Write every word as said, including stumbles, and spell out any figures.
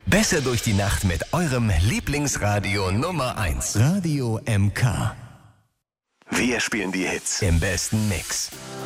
Besser durch die Nacht mit eurem Lieblingsradio Nummer eins. Radio M K. Wir spielen die Hits im besten Mix.